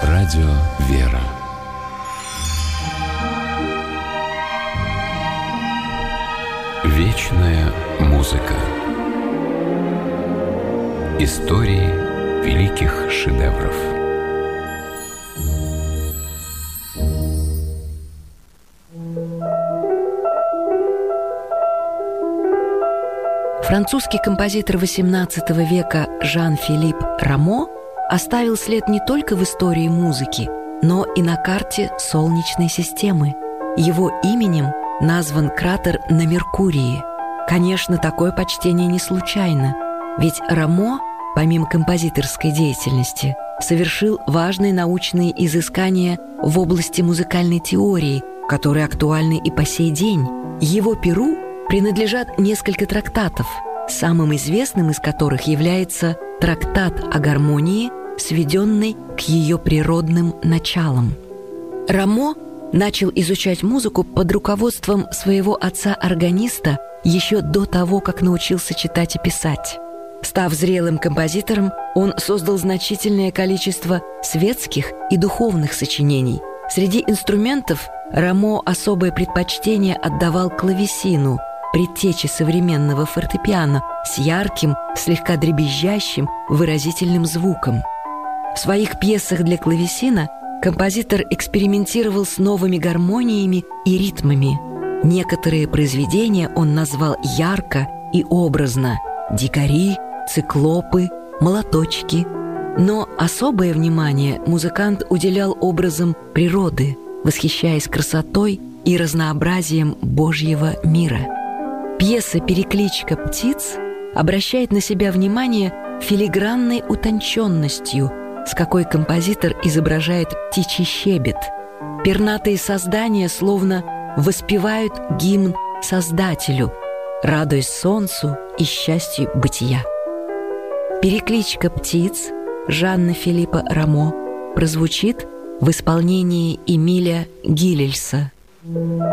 Радио «Вера». Вечная музыка. Истории великих шедевров. Французский композитор XVIII века Жан-Филипп Рамо оставил след не только в истории музыки, но и на карте Солнечной системы. Его именем назван кратер на Меркурии. Конечно, такое почтение не случайно, ведь Рамо, помимо композиторской деятельности, совершил важные научные изыскания в области музыкальной теории, которые актуальны и по сей день. Его перу принадлежат несколько трактатов, самым известным из которых является трактат о гармонии, сведенный к ее природным началам. Рамо начал изучать музыку под руководством своего отца-органиста еще до того, как научился читать и писать. Став зрелым композитором, он создал значительное количество светских и духовных сочинений. Среди инструментов Рамо особое предпочтение отдавал клавесину, предтече современного фортепиано, с ярким, слегка дребезжащим, выразительным звуком. В своих пьесах для клавесина композитор экспериментировал с новыми гармониями и ритмами. Некоторые произведения он назвал ярко и образно: «Дикари», «Циклопы», «Молоточки». Но особое внимание музыкант уделял образам природы, восхищаясь красотой и разнообразием Божьего мира. Пьеса «Перекличка птиц» обращает на себя внимание филигранной утонченностью, с какой композитор изображает птичий щебет. Пернатые создания словно воспевают гимн Создателю, радуясь солнцу и счастью бытия. «Перекличка птиц» Жана-Филиппа Рамо прозвучит в исполнении Эмиля Гилельса.